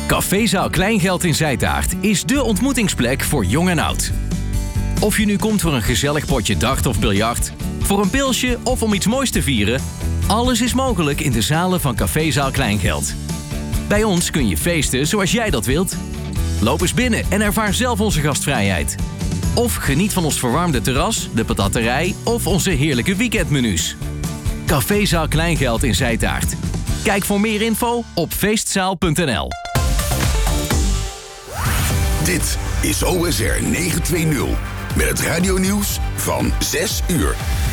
Cafézaal Kleingeld in Zijtaart is dé ontmoetingsplek voor jong en oud. Of je nu komt voor een gezellig potje dart of biljart, voor een pilsje of om iets moois te vieren, alles is mogelijk in de zalen van Cafézaal Kleingeld. Bij ons kun je feesten zoals jij dat wilt. Loop eens binnen en ervaar zelf onze gastvrijheid. Of geniet van ons verwarmde terras, de patatterij of onze heerlijke weekendmenu's. Cafézaal Kleingeld in Zijtaart. Kijk voor meer info op feestzaal.nl. Dit is OSR 920 met het radionieuws van 6 uur.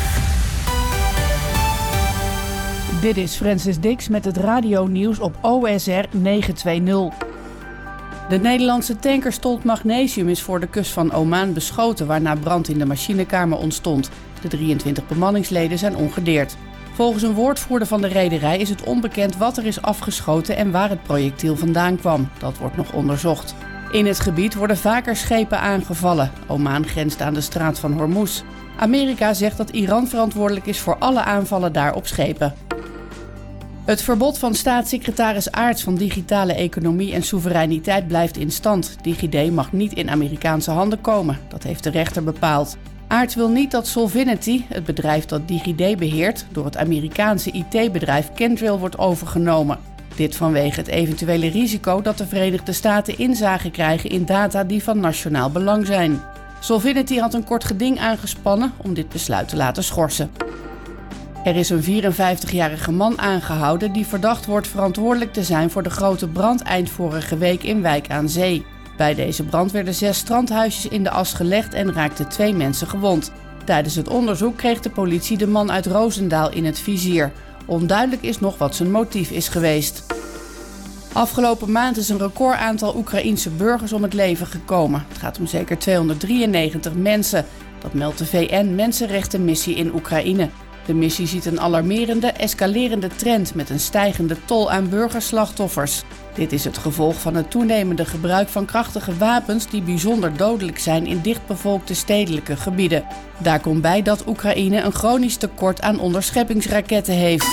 Dit is Francis Dix met het radionieuws op OSR 920. De Nederlandse tanker Stolt Magnesium is voor de kust van Oman beschoten, waarna brand in de machinekamer ontstond. De 23 bemanningsleden zijn ongedeerd. Volgens een woordvoerder van de rederij is het onbekend wat er is afgeschoten en waar het projectiel vandaan kwam. Dat wordt nog onderzocht. In het gebied worden vaker schepen aangevallen. Oman grenst aan de straat van Hormuz. Amerika zegt dat Iran verantwoordelijk is voor alle aanvallen daar op schepen. Het verbod van staatssecretaris Aerts van Digitale Economie en Soevereiniteit blijft in stand. DigiD mag niet in Amerikaanse handen komen. Dat heeft de rechter bepaald. Aerts wil niet dat Solvinity, het bedrijf dat DigiD beheert, door het Amerikaanse IT-bedrijf Kentrail wordt overgenomen. Dit vanwege het eventuele risico dat de Verenigde Staten inzage krijgen in data die van nationaal belang zijn. Solvinity had een kort geding aangespannen om dit besluit te laten schorsen. Er is een 54-jarige man aangehouden die verdacht wordt verantwoordelijk te zijn voor de grote brand eind vorige week in Wijk aan Zee. Bij deze brand werden 6 strandhuisjes in de as gelegd en raakten 2 mensen gewond. Tijdens het onderzoek kreeg de politie de man uit Roosendaal in het vizier. Onduidelijk is nog wat zijn motief is geweest. Afgelopen maand is een recordaantal Oekraïense burgers om het leven gekomen. Het gaat om zeker 293 mensen. Dat meldt de VN-Mensenrechtenmissie in Oekraïne. De missie ziet een alarmerende, escalerende trend met een stijgende tol aan burgerslachtoffers. Dit is het gevolg van het toenemende gebruik van krachtige wapens die bijzonder dodelijk zijn in dichtbevolkte stedelijke gebieden. Daar komt bij dat Oekraïne een chronisch tekort aan onderscheppingsraketten heeft.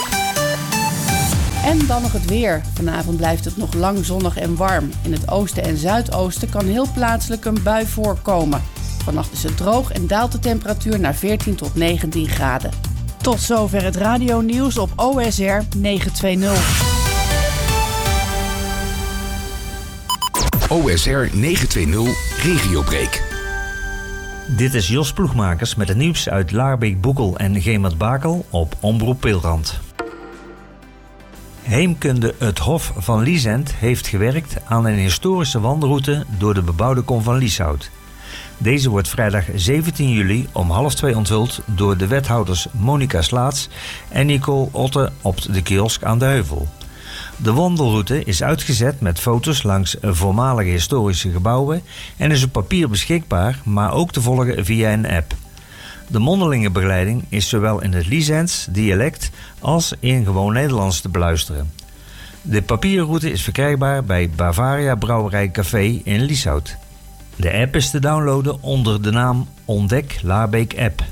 En dan nog het weer. Vanavond blijft het nog lang zonnig en warm. In het oosten en zuidoosten kan heel plaatselijk een bui voorkomen. Vannacht is het droog en daalt de temperatuur naar 14 tot 19 graden. Tot zover het radionieuws op OSR 920. OSR 920 Regiobreak. Dit is Jos Ploegmakers met het nieuws uit Laarbeek, Boekel en Gemert-Bakel op Omroep Peelrand. Heemkunde Het Hof van Liesent heeft gewerkt aan een historische wandelroute door de bebouwde kom van Lieshout. Deze wordt vrijdag 17 juli om 1:30 onthuld door de wethouders Monica Slaats en Nicole Otte op de kiosk aan de Heuvel. De wandelroute is uitgezet met foto's langs voormalige historische gebouwen en is op papier beschikbaar, maar ook te volgen via een app. De mondelinge begeleiding is zowel in het Liesents dialect als in gewoon Nederlands te beluisteren. De papierroute is verkrijgbaar bij Bavaria Brouwerij Café in Lieshout. De app is te downloaden onder de naam Ontdek Laarbeek App.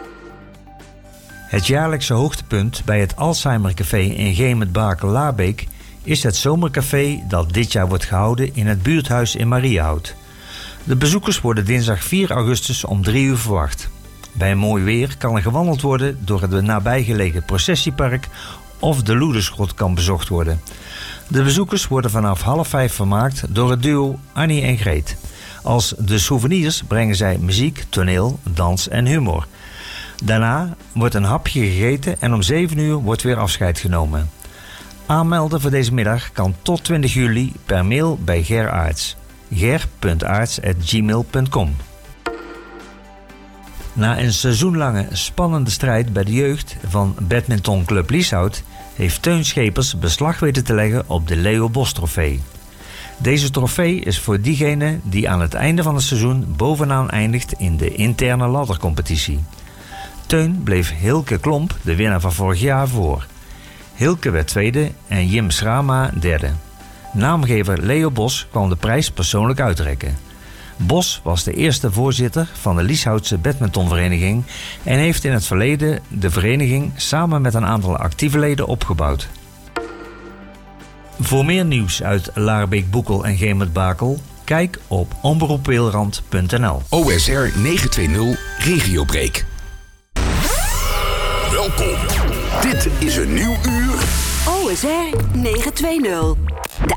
Het jaarlijkse hoogtepunt bij het Alzheimer Café in Gemert-Bakel Laarbeek is het zomercafé dat dit jaar wordt gehouden in het buurthuis in Mariahout. De bezoekers worden dinsdag 4 augustus om 3 uur verwacht. Bij mooi weer kan er gewandeld worden door het nabijgelegen processiepark of de Loedersgrot kan bezocht worden. De bezoekers worden vanaf 4:30 vermaakt door het duo Annie en Greet. Als de souvenirs brengen zij muziek, toneel, dans en humor. Daarna wordt een hapje gegeten en om 7 uur wordt weer afscheid genomen. Aanmelden voor deze middag kan tot 20 juli per mail bij Ger Aerts. ger.aerts@gmail.com. Na een seizoenlange spannende strijd bij de jeugd van badmintonclub Lieshout heeft Teun Schepers beslag weten te leggen op de Leo Bos trofee. Deze trofee is voor diegene die aan het einde van het seizoen bovenaan eindigt in de interne laddercompetitie. Teun bleef Hilke Klomp, de winnaar van vorig jaar, voor. Hilke werd tweede en Jim Schrama derde. Naamgever Leo Bos kwam de prijs persoonlijk uitreiken. Bos was de eerste voorzitter van de Lieshoutse badmintonvereniging en heeft in het verleden de vereniging samen met een aantal actieve leden opgebouwd. Voor meer nieuws uit Laarbeek, Boekel en Gemert-Bakel, kijk op omroepweelrand.nl. OSR 920 Regiobreak. Welkom. Dit is een nieuw uur. OSR 920.